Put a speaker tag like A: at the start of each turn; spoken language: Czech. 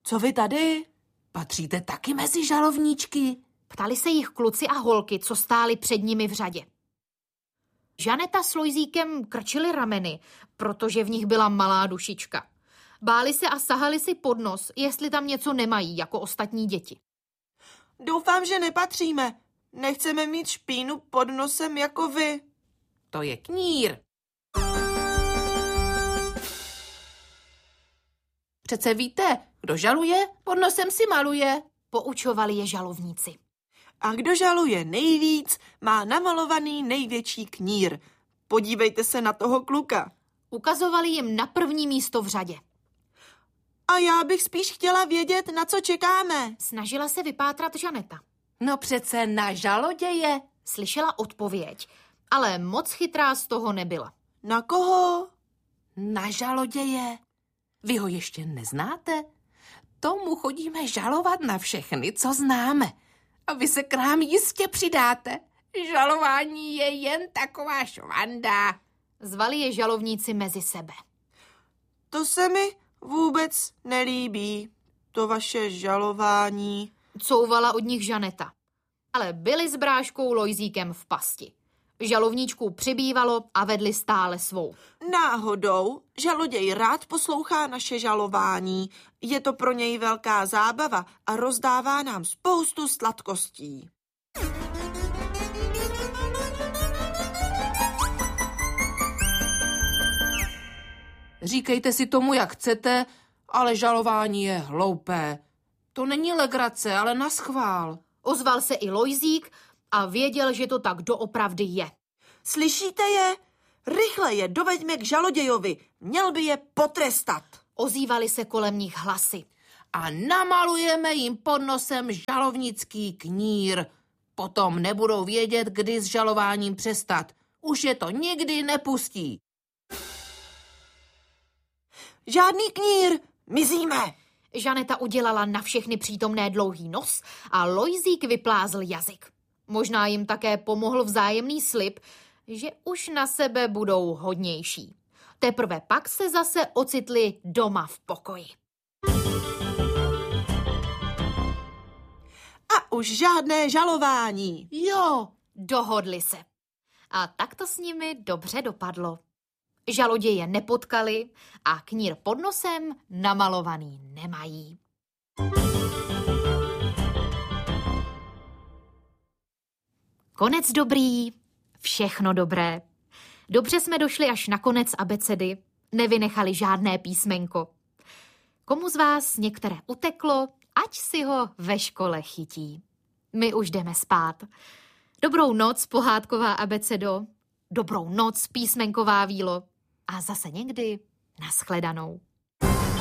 A: Co vy tady? Patříte taky mezi žalovníčky?
B: Ptali se jich kluci a holky, co stáli před nimi v řadě. Žaneta s Lojzíkem krčili rameny, protože v nich byla malá dušička. Báli se a sahali si pod nos, jestli tam něco nemají, jako ostatní děti.
C: Doufám, že nepatříme. Nechceme mít špínu pod nosem jako vy.
A: To je knír. Přece víte, kdo žaluje, pod nosem si maluje.
B: Poučovali je žalovníci.
C: A kdo žaluje nejvíc, má namalovaný největší knír. Podívejte se na toho kluka.
B: Ukazovali jim na první místo v řadě.
C: A já bych spíš chtěla vědět, na co čekáme.
B: Snažila se vypátrat Žaneta.
A: No přece na žaloděje.
B: Slyšela odpověď, ale moc chytrá z toho nebyla.
C: Na koho?
A: Na žaloděje. Vy ho ještě neznáte? Tomu chodíme žalovat na všechny, co známe. A vy se k nám jistě přidáte. Žalování je jen taková švanda.
B: Zvali je žalovníci mezi sebe.
C: To se mi vůbec nelíbí, to vaše žalování.
B: Couvala od nich Žaneta. Ale byli s Bráškou Lojzíkem v pasti. Žalovníčků přibývalo a vedli stále svou.
C: Náhodou žaloděj rád poslouchá naše žalování. Je to pro něj velká zábava a rozdává nám spoustu sladkostí.
A: Říkejte si tomu, jak chcete, ale žalování je hloupé. To není legrace, ale naschvál.
B: Ozval se i Lojzík a věděl, že to tak doopravdy je.
C: Slyšíte je? Rychle je doveďme k žalodějovi. Měl by je potrestat.
B: Ozývali se kolem nich hlasy.
A: A namalujeme jim pod nosem žalovnický knír. Potom nebudou vědět, kdy s žalováním přestat. Už je to nikdy nepustí.
C: Žádný knír, mizíme.
B: Žaneta udělala na všechny přítomné dlouhý nos a Lojzík vyplázl jazyk. Možná jim také pomohl vzájemný slib, že už na sebe budou hodnější. Teprve pak se zase ocitli doma v pokoji.
C: A už žádné žalování.
B: Jo, dohodli se. A tak to s nimi dobře dopadlo. Žaloděje nepotkali a knír pod nosem namalovaný nemají. Konec dobrý, všechno dobré. Dobře jsme došli až na konec abecedy, nevynechali žádné písmenko. Komu z vás některé uteklo, ať si ho ve škole chytí. My už jdeme spát. Dobrou noc, pohádková abecedo. Dobrou noc, písmenková vílo. A zase někdy nashledanou.